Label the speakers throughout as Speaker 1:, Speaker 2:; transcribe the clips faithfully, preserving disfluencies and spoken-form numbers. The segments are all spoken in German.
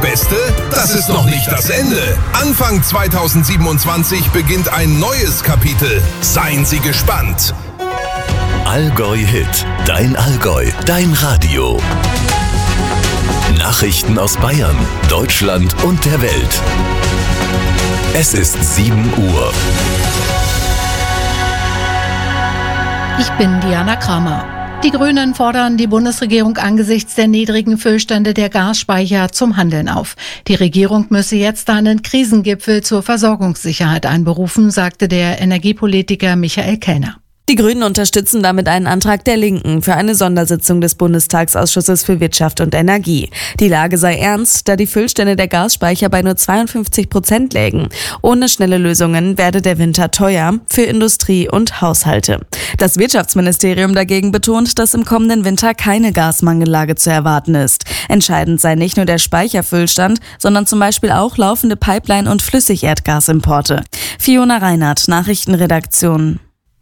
Speaker 1: Beste? Das ist noch nicht das Ende. Anfang zweitausendsiebenundzwanzig beginnt ein neues Kapitel. Seien Sie gespannt.
Speaker 2: Allgäu Hit, dein Allgäu, dein Radio. Nachrichten aus Bayern, Deutschland und der Welt. Es ist sieben Uhr.
Speaker 3: Ich bin Diana Kramer. Die Grünen fordern die Bundesregierung angesichts der niedrigen Füllstände der Gasspeicher zum Handeln auf. Die Regierung müsse jetzt einen Krisengipfel zur Versorgungssicherheit einberufen, sagte der Energiepolitiker Michael Kellner.
Speaker 4: Die Grünen unterstützen damit einen Antrag der Linken für eine Sondersitzung des Bundestagsausschusses für Wirtschaft und Energie. Die Lage sei ernst, da die Füllstände der Gasspeicher bei nur zweiundfünfzig Prozent lägen. Ohne schnelle Lösungen werde der Winter teuer für Industrie und Haushalte. Das Wirtschaftsministerium dagegen betont, dass im kommenden Winter keine Gasmangellage zu erwarten ist. Entscheidend sei nicht nur der Speicherfüllstand, sondern zum Beispiel auch laufende Pipeline- und Flüssigerdgasimporte. Fiona Reinhardt, Nachrichtenredaktion.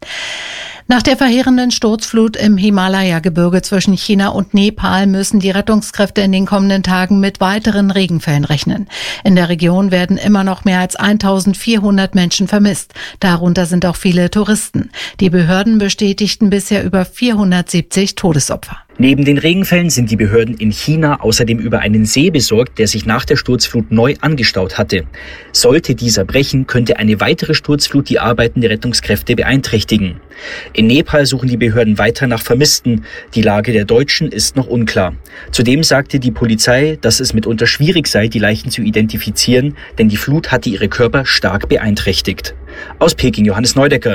Speaker 3: Nach der verheerenden Sturzflut im Himalaya-Gebirge zwischen China und Nepal müssen die Rettungskräfte in den kommenden Tagen mit weiteren Regenfällen rechnen. In der Region werden immer noch mehr als eintausendvierhundert Menschen vermisst. Darunter sind auch viele Touristen. Die Behörden bestätigten bisher über vierhundertsiebzig Todesopfer.
Speaker 5: Neben den Regenfällen sind die Behörden in China außerdem über einen See besorgt, der sich nach der Sturzflut neu angestaut hatte. Sollte dieser brechen, könnte eine weitere Sturzflut die Arbeiten der Rettungskräfte beeinträchtigen. In Nepal suchen die Behörden weiter nach Vermissten. Die Lage der Deutschen ist noch unklar. Zudem sagte die Polizei, dass es mitunter schwierig sei, die Leichen zu identifizieren, denn die Flut hatte ihre Körper stark beeinträchtigt. Aus Peking Johannes Neudecker.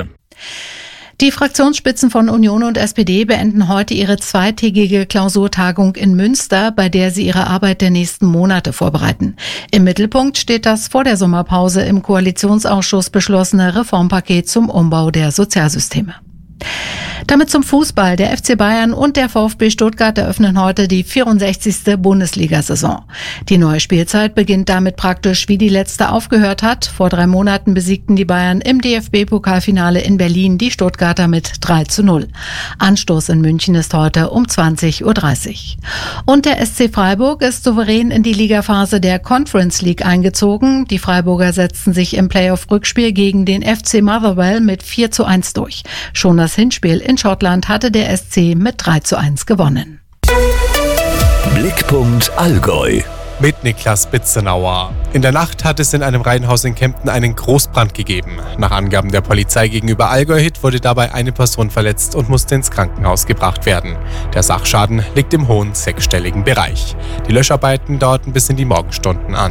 Speaker 3: Die Fraktionsspitzen von Union und S P D beenden heute ihre zweitägige Klausurtagung in Münster, bei der sie ihre Arbeit der nächsten Monate vorbereiten. Im Mittelpunkt steht das vor der Sommerpause im Koalitionsausschuss beschlossene Reformpaket zum Umbau der Sozialsysteme. Damit zum Fußball. Der F C Bayern und der VfB Stuttgart eröffnen heute die vierundsechzigste Bundesliga-Saison. Die neue Spielzeit beginnt damit praktisch, wie die letzte aufgehört hat. Vor drei Monaten besiegten die Bayern im D F B-Pokalfinale in Berlin die Stuttgarter mit drei zu null. Anstoß in München ist heute um zwanzig Uhr dreißig. Und der S C Freiburg ist souverän in die Ligaphase der Conference League eingezogen. Die Freiburger setzten sich im Playoff-Rückspiel gegen den F C Motherwell mit vier zu eins durch. Schon das Hinspiel in Schottland hatte der S C mit drei zu eins gewonnen.
Speaker 2: Blickpunkt Allgäu.
Speaker 6: Mit Niklas Bitzenauer. In der Nacht hat es in einem Reihenhaus in Kempten einen Großbrand gegeben. Nach Angaben der Polizei gegenüber Allgäu Hit wurde dabei eine Person verletzt und musste ins Krankenhaus gebracht werden. Der Sachschaden liegt im hohen sechsstelligen Bereich. Die Löscharbeiten dauerten bis in die Morgenstunden an.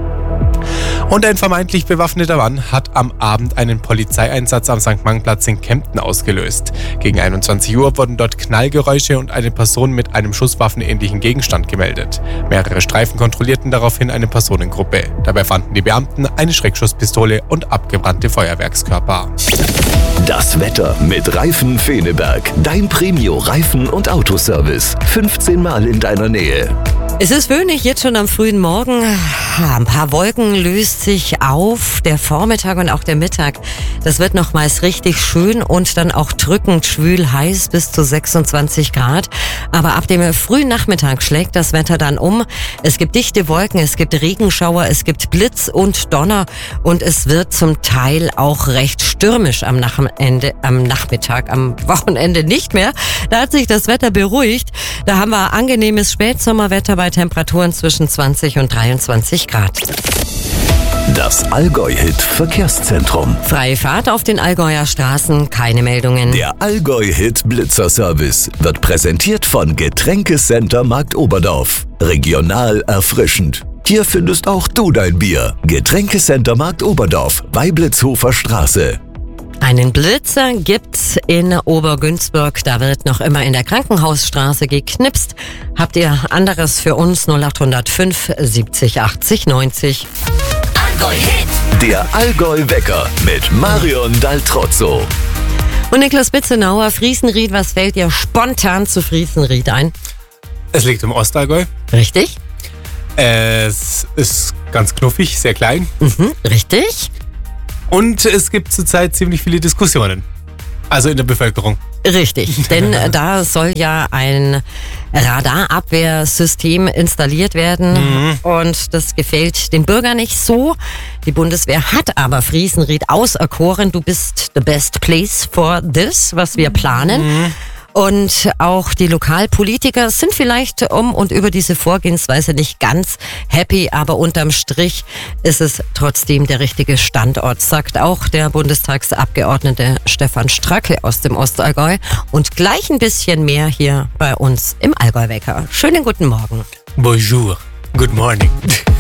Speaker 6: Und ein vermeintlich bewaffneter Mann hat am Abend einen Polizeieinsatz am Sankt Markplatz in Kempten ausgelöst. Gegen einundzwanzig Uhr wurden dort Knallgeräusche und eine Person mit einem schusswaffenähnlichen Gegenstand gemeldet. Mehrere Streifen kontrollierten daraufhin eine Personengruppe. Dabei fanden die Beamten eine Schreckschusspistole und abgebrannte Feuerwerkskörper.
Speaker 2: Das Wetter mit Reifen Feneberg. Dein Premio-Reifen- und Autoservice. fünfzehn Mal in deiner Nähe.
Speaker 7: Es ist wöhnig, jetzt schon am frühen Morgen. Ein paar Wolken löst sich auf. Der Vormittag und auch der Mittag, das wird nochmals richtig schön und dann auch drückend schwül heiß bis zu sechsundzwanzig Grad. Aber ab dem frühen Nachmittag schlägt das Wetter dann um. Es gibt dichte Wolken, es gibt Regenschauer, es gibt Blitz und Donner und es wird zum Teil auch recht stürmisch am, Nachende, am Nachmittag, am Wochenende nicht mehr. Da hat sich das Wetter beruhigt. Da haben wir angenehmes Spätsommerwetter bei Temperaturen zwischen zwanzig und dreiundzwanzig Grad.
Speaker 2: Das Allgäu-Hit Verkehrszentrum.
Speaker 7: Freie Fahrt auf den Allgäuer Straßen, keine Meldungen.
Speaker 2: Der Allgäu-Hit Blitzerservice wird präsentiert von Getränkecenter Markt Oberdorf. Regional erfrischend. Hier findest auch du dein Bier. Getränkecenter Markt Oberdorf, Weiblitzhofer Straße.
Speaker 7: Einen Blitzer gibt's in Obergünzburg. Da wird noch immer in der Krankenhausstraße geknipst. Habt ihr anderes für uns? null acht null fünf siebzig achtzig neunzig.
Speaker 2: Allgäu Hit. Der Allgäu-Wecker mit Marion Daltrozzo.
Speaker 7: Und Niklas Bitzenauer, Friesenried, was fällt dir spontan zu Friesenried ein?
Speaker 6: Es liegt im Ostallgäu.
Speaker 7: Richtig.
Speaker 6: Es ist ganz knuffig, sehr klein.
Speaker 7: Mhm, richtig.
Speaker 6: Und es gibt zurzeit ziemlich viele Diskussionen. Also in der Bevölkerung.
Speaker 7: Richtig, denn da soll ja ein Radarabwehrsystem installiert werden mhm. und das gefällt den Bürgern nicht so. Die Bundeswehr hat aber Friesenried auserkoren, du bist the best place for this, was wir planen. Mhm. Und auch die Lokalpolitiker sind vielleicht um und über diese Vorgehensweise nicht ganz happy, aber unterm Strich ist es trotzdem der richtige Standort, sagt auch der Bundestagsabgeordnete Stefan Strackel aus dem Ostallgäu. Und gleich ein bisschen mehr hier bei uns im Allgäu-Wecker. Schönen guten Morgen.
Speaker 6: Bonjour. Good morning.